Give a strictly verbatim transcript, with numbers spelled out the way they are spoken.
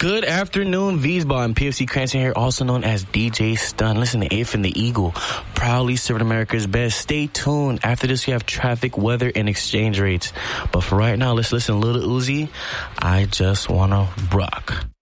Good afternoon, V's-Ball. I'm P F C Cranston here, also known as D J Stun. Listen to If and the Eagle, proudly serving America's best. Stay tuned. After this, we have traffic, weather, and exchange rates. But for right now, let's listen to Lil Uzi, I Just Wanna Rock.